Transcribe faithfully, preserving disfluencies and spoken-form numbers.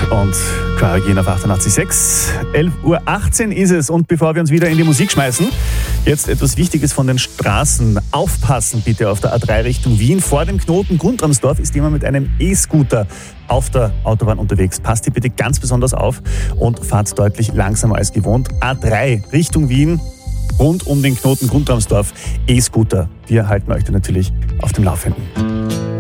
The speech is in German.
und Quaragin auf achtundachtzig Komma sechs. elf Uhr achtzehn ist es und bevor wir uns wieder in die Musik schmeißen, jetzt etwas Wichtiges von den Straßen. Aufpassen bitte auf der A drei Richtung Wien. Vor dem Knoten Guntramsdorf ist jemand mit einem E-Scooter auf der Autobahn unterwegs. Passt hier bitte ganz besonders auf und fahrt deutlich langsamer als gewohnt. A drei Richtung Wien, rund um den Knoten Guntramsdorf, E-Scooter. Wir halten euch da natürlich auf dem Laufenden.